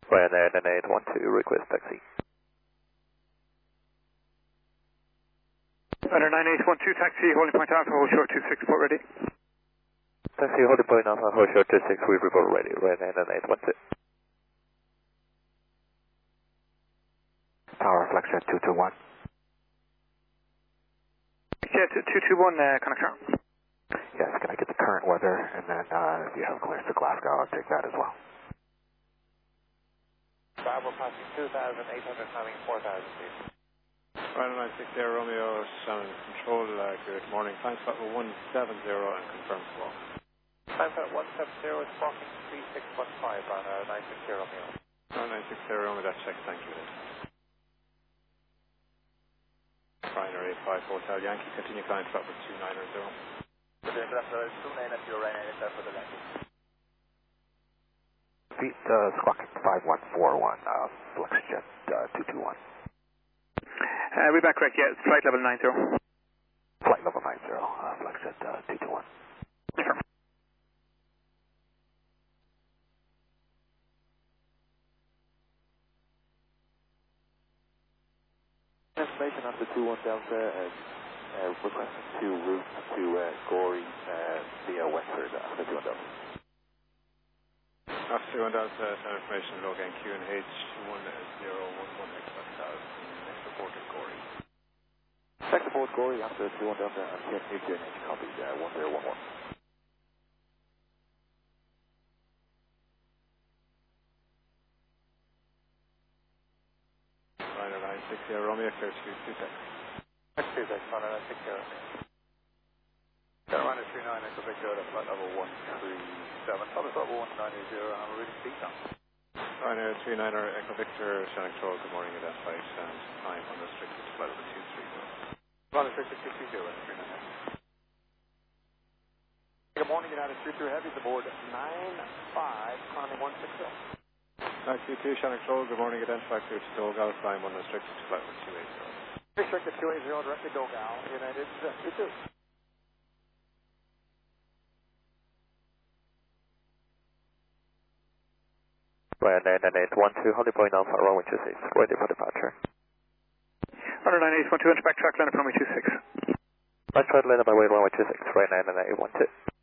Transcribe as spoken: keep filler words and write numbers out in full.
Ryanair nine eight one two, request taxi. Ryanair nine eight one two, taxi, holding point Alpha, hold short two six, port ready. Taxi, holding point Alpha, hold short two six, we report ready. Ryanair nine eight one two. Tower Flexjet two two one. Jet two two one, uh, connector. Yes, can I get the current weather, and then uh, if you have clearance to Glasgow, I'll take that as well. Bravo passing two thousand eight hundred, climbing four thousand feet. Ryanair nine six zero Romeo, Shannon Control, uh, good morning. Time slot one seven zero and confirm squawk. Time slot one seven zero is walking three six one five, Ryanair nine six zero Romeo. Ryanair nine six zero Romeo, that's check, thank you. Ryanair eight five Hotel Yankee, continue climb slot with two nine zero. two nine zero Ryanair, is that for the landing? Feet, uh, squawking five one four one, uh, Flexjet uh, two two one. Uh, we back correct, yeah, it's flight level nine zero. Flight level nine zero, uh, Flexjet uh, two two one. Confirm. Information after two one Delta, uh, uh, requesting to route to uh, Gorey uh, via Wexford after two one Delta. After two one Delta, send information log N Q and H two one zero one one X one thousand, next report at Gorey. Next report Gorey after two one Delta and N Q and H copy uh, one zero one one. Ryanair nine six zero Romeo, clear to two six. Next two six, Ryanair nine six zero. Ryanair three nine, Echo Victor at flight level one three seven, flight level one nine zero, and we're reading speed now. Ryanair three nine Echo Victor, Shannon Control, good morning, identified and time unrestricted to flight level two three zero. Ryanair three six two zero, three nine. Good morning, United three three Heavy, aboard nine five, climbing one six zero. nine two two, Shannon Control, good morning, identified clear to Dogal, climb unrestricted to flight level two eight zero. Restricted two eight zero, directly Dogal, United two two. Ryanair nine eight one two, holding point Alpha, runway two six, ready for departure. Ryanair nine eight one two, inspect track, land runway two six. Right side, land by way runway two six, Ryanair nine eight one two.